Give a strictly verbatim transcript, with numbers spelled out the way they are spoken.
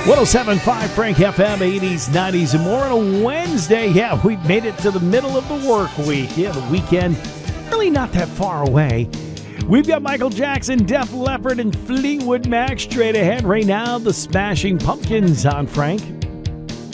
oh seven point five Frank F M, eighties, nineties, and more on a Wednesday. Yeah, we've made it to the middle of the work week. Yeah, the weekend, really not that far away. We've got Michael Jackson, Def Leppard, and Fleetwood Mac straight ahead. Right now, the Smashing Pumpkins on Frank.